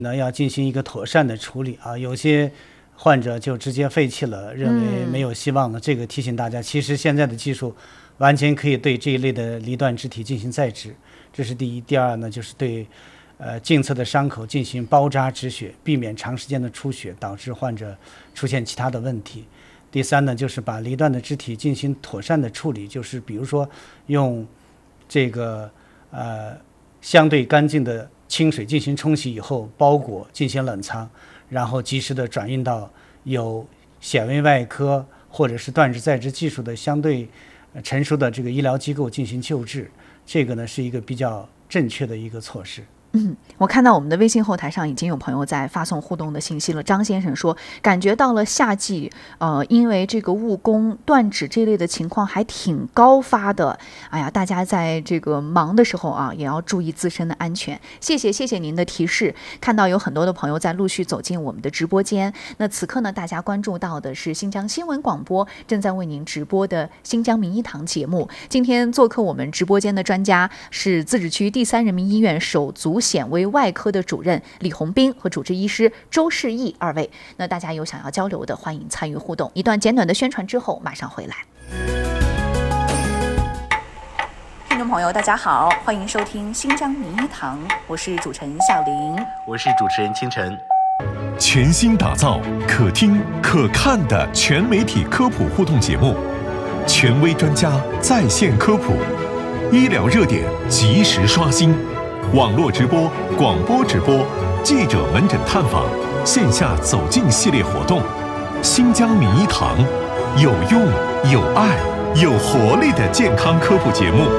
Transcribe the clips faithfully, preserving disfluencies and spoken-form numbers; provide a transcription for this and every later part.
呢要进行一个妥善的处理啊，有些患者就直接废弃了，认为没有希望了。嗯、这个提醒大家，其实现在的技术完全可以对这一类的离断肢体进行再植，这是第一。第二呢，就是对呃颈侧的伤口进行包扎止血，避免长时间的出血导致患者出现其他的问题。第三呢，就是把离断的肢体进行妥善的处理，就是比如说用这个呃相对干净的清水进行冲洗以后包裹进行冷藏，然后及时的转运到有显微外科或者是断肢再植技术的相对成熟的这个医疗机构进行救治，这个呢是一个比较正确的一个措施。 嗯，我看到我们的微信后台上已经有朋友在发送互动的信息了。张先生说，感觉到了夏季，呃，因为这个误工断指这类的情况还挺高发的。哎呀，大家在这个忙的时候啊，也要注意自身的安全。谢谢，谢谢您的提示。看到有很多的朋友在陆续走进我们的直播间。那此刻呢，大家关注到的是新疆新闻广播正在为您直播的新疆名医堂节目。今天做客我们直播间的专家是自治区第三人民医院手足显微外科的主任李红斌和主治医师周世义二位。那大家有想要交流的，欢迎参与互动。一段简短的宣传之后，马上回来。听众朋友，大家好，欢迎收听新疆名医堂，我是主持人夏玲， 我是主持人清晨。 全新打造可听可看的全媒体科普互动节目，权威专家在线科普，医疗热点及时刷新。网络直播、广播直播、记者门诊探访、线下走进系列活动，新疆名医堂，有用、有爱、有活力的健康科普节目。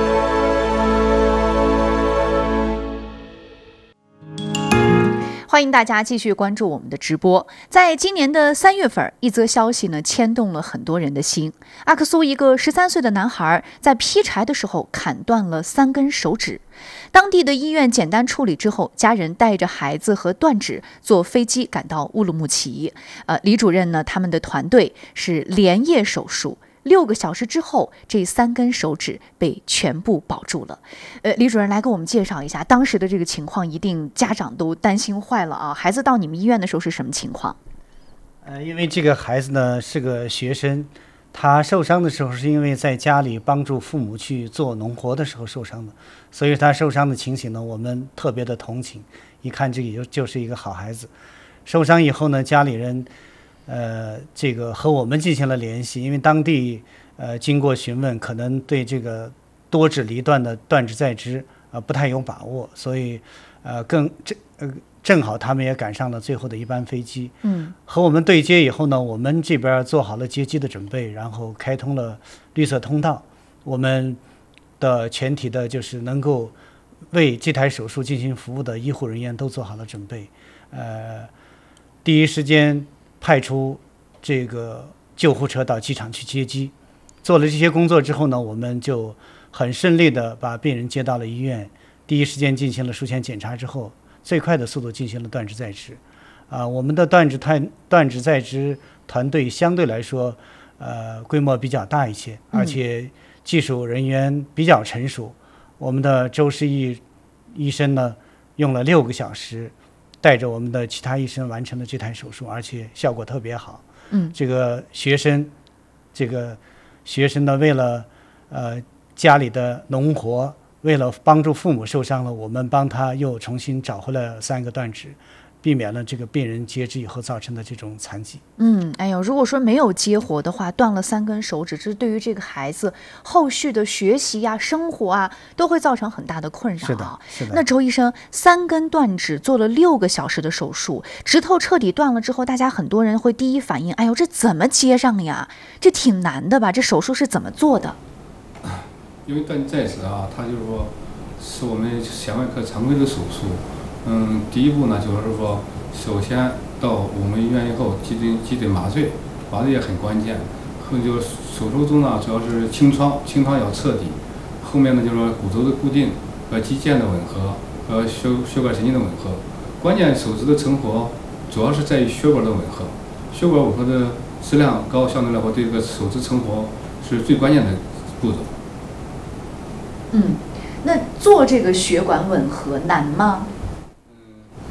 欢迎大家继续关注我们的直播。在今年的三月份，一则消息呢牵动了很多人的心。阿克苏一个十三岁的男孩在劈柴的时候砍断了三根手指，当地的医院简单处理之后，家人带着孩子和断指坐飞机赶到乌鲁木齐。呃，李主任呢，他们的团队是连夜手术。六个小时之后，这三根手指被全部保住了。呃，李主任来给我们介绍一下当时的这个情况，一定家长都担心坏了啊！孩子到你们医院的时候是什么情况？ 呃，因为这个孩子呢是个学生，他受伤的时候是因为在家里帮助父母去做农活的时候受伤的，所以他受伤的情形呢，我们特别的同情。一看这个就就是一个好孩子。受伤以后呢，家里人。呃，这个和我们进行了联系，因为当地呃经过询问，可能对这个多指离断的断指再植呃不太有把握，所以呃更正呃正好他们也赶上了最后的一班飞机，嗯，和我们对接以后呢，我们这边做好了接机的准备，然后开通了绿色通道，我们的全体的就是能够为这台手术进行服务的医护人员都做好了准备，呃，第一时间。派出这个救护车到机场去接机，做了这些工作之后呢，我们就很顺利的把病人接到了医院，第一时间进行了术前检查之后，最快的速度进行了断指再植。啊、呃，我们的断指断断指再植团队相对来说，呃，规模比较大一些，而且技术人员比较成熟。我们的周世义医生呢，用了六个小时。带着我们的其他医生完成了这台手术，而且效果特别好。嗯，这个学生，这个学生呢，为了呃家里的农活，为了帮助父母受伤了，我们帮他又重新找回了三个断指，避免了这个病人截肢以后造成的这种残疾。 嗯，哎呦，如果说没有接活的话，断了三根手指，这对于这个孩子后续的学习呀、生活啊，都会造成很大的困扰。 是的，是的。 那周医生，三根断指做了六个小时的手术，指头彻底断了之后，大家很多人会第一反应，哎呦，这怎么接上呀？这挺难的吧？这手术是怎么做的？ 因为断再指啊，它就是说是我们显外科常规的手术。嗯，第一步呢，就是说，首先到我们医院以后，基得基得麻醉，麻醉也很关键。后就是手术中呢，主要是清创，清创要彻底。后面呢，就是说骨头的固定和肌腱的吻合和血血管神经的吻合。关键手指的成活主要是在于血管的吻合，血管吻合的质量高，相对来说对这个手指成活是最关键的步骤。 嗯，那做这个血管吻合难吗？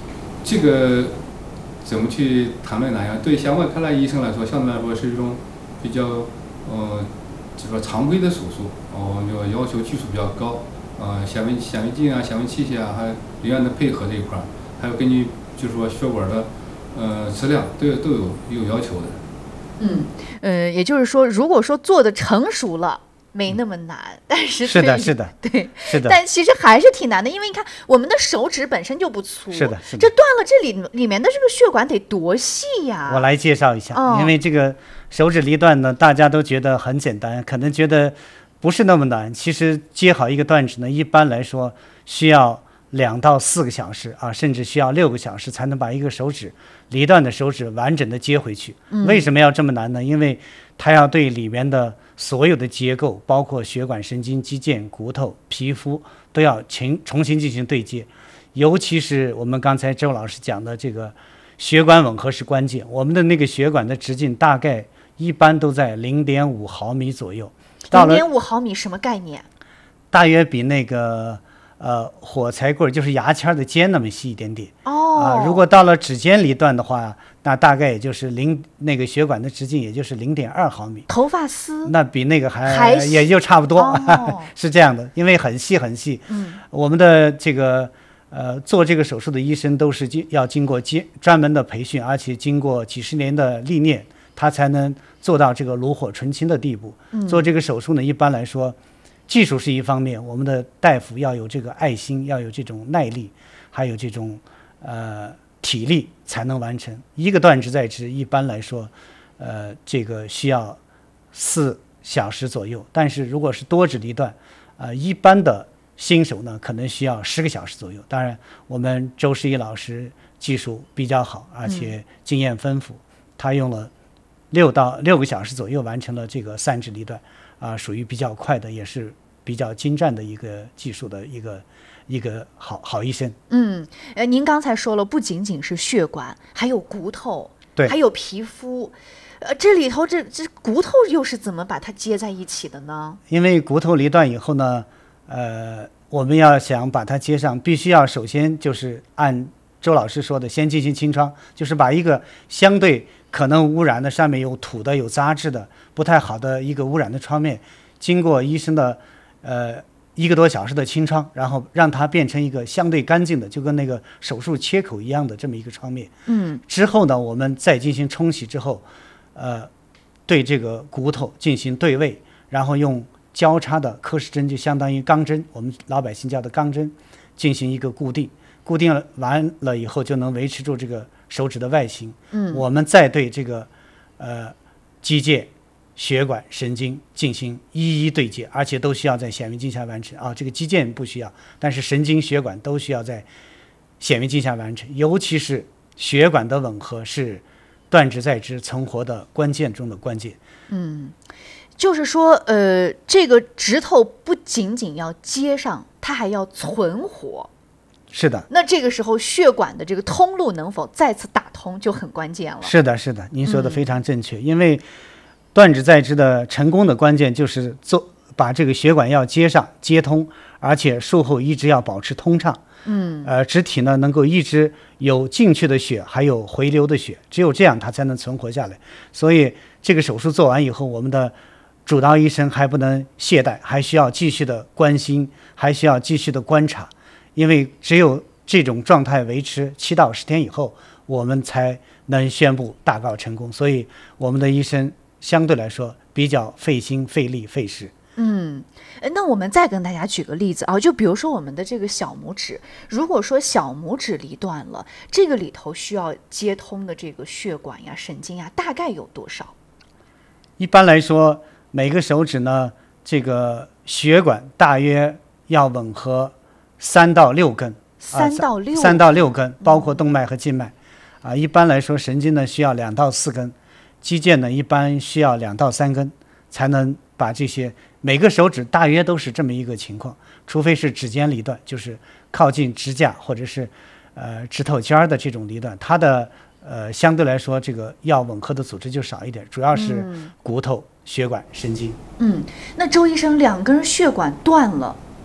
这个怎么去谈论哪样？对像外科类医生来说，相对来说是一种比较呃，就说常规的手术，哦、呃，要求技术比较高，呃，显微显微镜啊、显微器械啊，还有人员的配合这一块儿，还有根据就是说血管的呃质量都有都有有要求的。 嗯，呃，也就是说，如果说做的成熟了。没那么难，但是是的，是的， 对， 是的， 但其实还是挺难的，因为你看我们的手指本身就不粗， 是的，是的， 这断了这里里面的这个血管得多细呀！ 我来介绍一下， 哦、 因为这个手指离断呢，大家都觉得很简单，可能觉得不是那么难。其实接好一个断指呢，一般来说需要两到四个小时啊，甚至需要六个小时才能把一个手指离断的手指完整的接回去。 嗯、 为什么要这么难呢？因为它要对里面的所有的结构，包括血管、神经、肌腱、骨头、皮肤，都要重重新进行对接。尤其是我们刚才周老师讲的这个血管吻合是关键。我们的那个血管的直径大概一般都在零点五毫米左右。 零点五毫米什么概念？ 大约比那个呃火柴棍就是牙签的尖那么细一点点。 哦。 啊，如果到了指尖离断的话，那大概也就是零那个血管的直径也就是零点二毫米。 头发丝那比那个还还也就差不多， 哦、 是这样的，因为很细很细。 嗯， 我们的这个呃做这个手术的医生都是经要经过经专门的培训，而且经过几十年的历练，他才能做到这个炉火纯青的地步。 嗯、 做这个手术呢，一般来说，技术是一方面，我们的大夫要有这个爱心，要有这种耐力，还有这种呃。体力才能完成一个断指再植，一般来说，呃，这个需要四小时左右。但是如果是多指离断，呃，一般的新手呢，可能需要十个小时左右。当然，我们周世一老师技术比较好，而且经验丰富，嗯、他用了六到六个小时左右完成了这个三指离断，啊、呃，属于比较快的，也是比较精湛的一个技术的一个。一个好好医生。 嗯，呃，您刚才说了，不仅仅是血管，还有骨头， 对， 还有皮肤，呃，这里头这这骨头又是怎么把它接在一起的呢？ 因为骨头离断以后呢，呃，我们要想把它接上，必须要首先就是按周老师说的，先进行清创，就是把一个相对可能污染的、上面有土的、有杂质的、不太好的一个污染的创面，经过医生的呃。一个多小时的清创，然后让它变成一个相对干净的，就跟那个手术切口一样的这么一个创面。 嗯， 之后呢，我们再进行冲洗之后，呃，对这个骨头进行对位，然后用交叉的刻蚀针，就相当于钢针，我们老百姓叫的钢针，进行一个固定。固定了完了以后，就能维持住这个手指的外形。 嗯， 我们再对这个呃肌腱。血管、神经进行一一对接，而且都需要在显微镜下完成啊。这个肌腱不需要，但是神经、血管都需要在显微镜下完成。尤其是血管的吻合是断指再植存活的关键中的关键。 嗯，就是说，呃，这个指头不仅仅要接上，它还要存活。 是的。 那这个时候，血管的这个通路能否再次打通就很关键了。 是的，是的，您说的非常正确，嗯、因为。断指再植的成功的关键就是做把这个血管要接上接通，而且术后一直要保持通畅。 嗯， 呃，肢体呢能够一直有进去的血，还有回流的血，只有这样它才能存活下来。所以这个手术做完以后，我们的主刀医生还不能懈怠，还需要继续的关心，还需要继续的观察，因为只有这种状态维持七到十天以后，我们才能宣布大告成功。所以我们的医生。相对来说比较费心费力费时。 嗯，那我们再跟大家举个例子啊，就比如说我们的这个小拇指，如果说小拇指离断了，这个里头需要接通的这个血管呀、神经呀，大概有多少？ 一般来说，每个手指呢，这个血管大约要吻合三到六根， 三到六、 啊、三到六根，包括动脉和静脉。啊，一般来说，神经呢需要两到四根。肌腱呢，一般需要两到三根，才能把这些每个手指大约都是这么一个情况，除非是指尖离断，就是靠近指甲或者是呃指头尖的这种离断，它的呃相对来说这个要吻合的组织就少一点，主要是骨头、血管、神经。 嗯，那周医生，两根血管断了，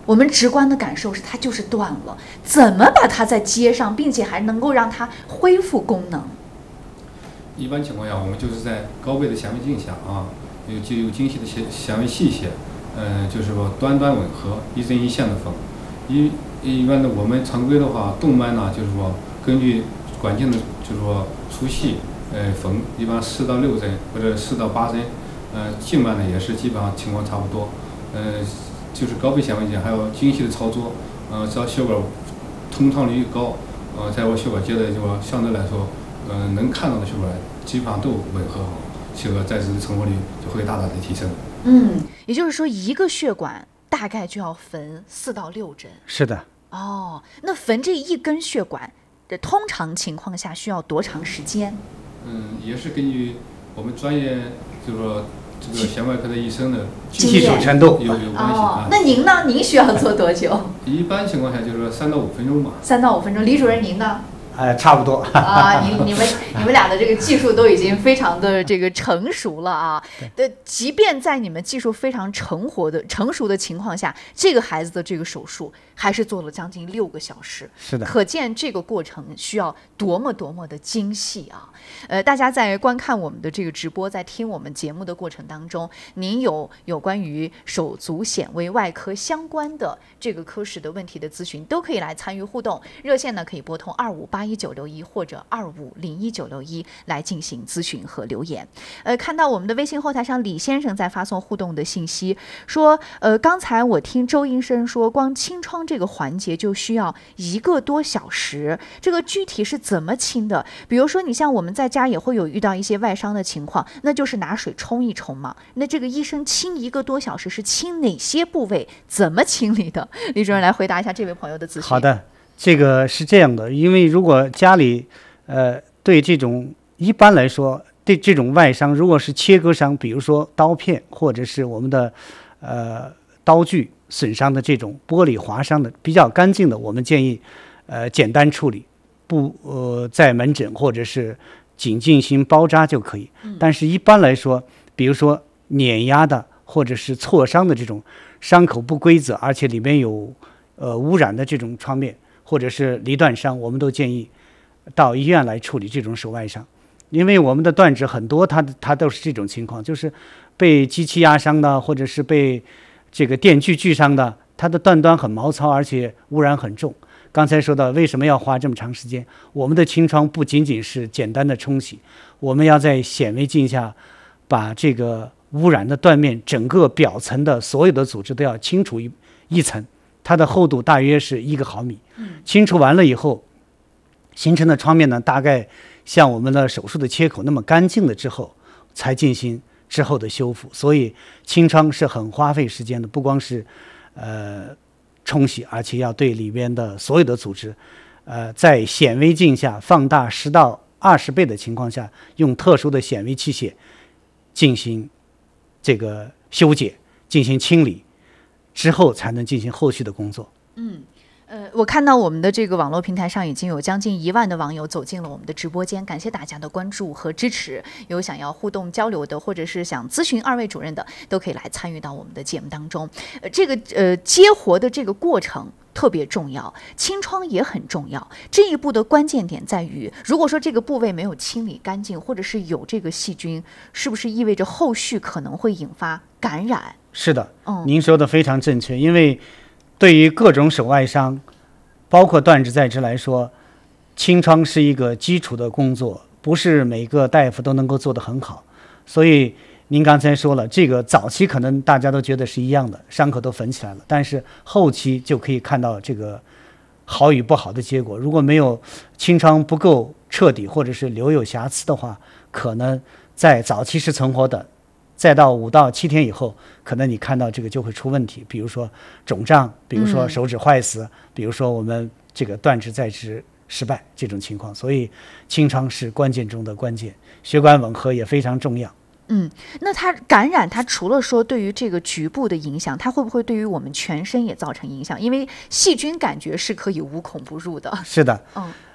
我们直观的感受是它就是断了，怎么把它再接上，并且还能够让它恢复功能？ 一般情况下，我们就是在高倍的显微镜下啊，有就有精细的显显微器械，呃，就是说端端吻合，一针一线的缝。一一般的我们常规的话，动脉呢就是说根据管径的，就是说粗细，呃，缝一般四到六针或者四到八针，呃，静脉呢也是基本上情况差不多，呃，就是高倍显微镜还有精细的操作，呃，只要血管通畅率高，呃，在我血管接的就说相对来说。呃，能看到的血管基本上都吻合好，血管再生的成活率就会大大的提升。 嗯，也就是说，一个血管大概就要缝四到六针。 是的。 哦，那缝这一根血管，这通常情况下需要多长时间？ 嗯，也是根据我们专业，就是说这个弦外科的医生的技术程度有有关系啊。 哦，那您呢？您需要做多久？ 一般情况下就是说三到五分钟吧。 三到五分钟。李主任，您呢？ 呃，差不多啊，你你们你们俩的这个技术都已经非常的这个成熟了啊。对，即便在你们技术非常成活的成熟的情况下，这个孩子的这个手术还是做了将近六个小时。 是的， 可见这个过程需要多么多么的精细啊。呃，大家在观看我们的这个直播，在听我们节目的过程当中，您有有关于手足显微外科相关的这个科室的问题的咨询，都可以来参与互动。热线呢可以拨通二五八一九六一或者二五零一九六一来进行咨询和留言。呃，看到我们的微信后台上李先生在发送互动的信息，说，呃，刚才我听周医生说，光清创这个环节就需要一个多小时，这个具体是怎么清的？比如说，你像我们在家也会有遇到一些外伤的情况，那就是拿水冲一冲嘛。那这个医生清一个多小时是清哪些部位？怎么清理的？李主任来回答一下这位朋友的咨询。 好的。这个是这样的，因为如果家里呃对这种一般来说对这种外伤，如果是切割伤，比如说刀片或者是我们的呃刀具损伤的这种玻璃划伤的比较干净的，我们建议呃简单处理，不呃在门诊或者是仅进行包扎就可以。但是一般来说，比如说碾压的或者是挫伤的这种伤口不规则，而且里面有呃污染的这种创面，或者是离断伤，我们都建议到医院来处理这种手外伤。因为我们的断指很多它它都是这种情况，就是被机器压伤的，或者是被这个电锯锯伤的，它的断端很毛糙，而且污染很重。刚才说到为什么要花这么长时间，我们的清创不仅仅是简单的冲洗，我们要在显微镜下把这个污染的断面整个表层的所有的组织都要清除一一层，它的厚度大约是一个毫米。清除完了以后，形成的创面呢，大概像我们的手术的切口那么干净了之后，才进行之后的修复。所以清创是很花费时间的，不光是呃冲洗，而且要对里边的所有的组织，呃，在显微镜下放大十到二十倍的情况下，用特殊的显微器械进行这个修剪，进行清理。之后才能进行后续的工作。 嗯，呃，我看到我们的这个网络平台上已经有将近一万的网友走进了我们的直播间，感谢大家的关注和支持。有想要互动交流的，或者是想咨询二位主任的，都可以来参与到我们的节目当中。呃，这个呃接活的这个过程特别重要，清创也很重要。这一步的关键点在于，如果说这个部位没有清理干净，或者是有这个细菌，是不是意味着后续可能会引发感染？ 是的， 嗯， 您说的非常正确。因为对于各种手外伤，包括断指在肢来说，清创是一个基础的工作，不是每个大夫都能够做得很好。所以您刚才说了，这个早期可能大家都觉得是一样的，伤口都缝起来了，但是后期就可以看到这个好与不好的结果。如果没有清创不够彻底，或者是留有瑕疵的话，可能在早期是存活的，再到五到七天以后，可能你看到这个就会出问题，比如说肿胀，比如说手指坏死，嗯、比如说我们这个断指再植失败这种情况。所以清创是关键中的关键，血管吻合也非常重要。 嗯，那它感染，它除了说对于这个局部的影响，它会不会对于我们全身也造成影响？因为细菌感觉是可以无孔不入的。 是的， 嗯，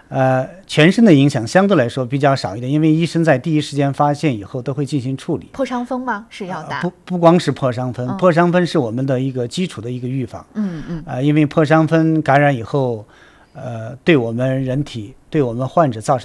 呃，全身的影响相对来说比较少一点，因为医生在第一时间发现以后都会进行处理。 破伤风吗？是要打？ 呃、不不光是破伤风、 嗯， 破伤风是我们的一个基础的一个预防。 嗯嗯。 呃，因为破伤风感染以后，呃，对我们人体对我们患者造成